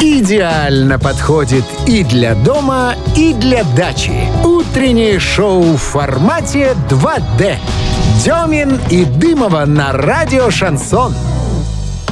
идеально подходит и для дома, и для дачи. Утреннее шоу в формате 2D. Демин и Дымова на радио «Шансон».